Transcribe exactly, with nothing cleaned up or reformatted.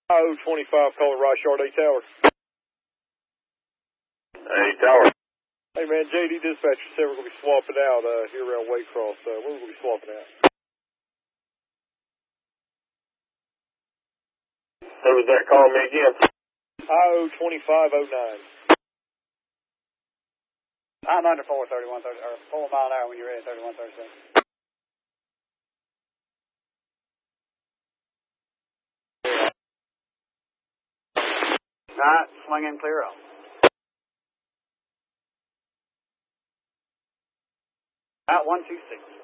oh twenty-five, calling Rice Yard, A Tower. Hey, Tower. Hey, man, J D Dispatcher said we're going to be swapping out uh, here around Waycross. Uh, where are we going to be swapping out? Who was that calling me again? oh twenty-five oh nine. I'm under four thirty-one thirty, or four mile an hour when you're ready, thirty-one thirty-seven. All right, swing in, clear up. Out one two six.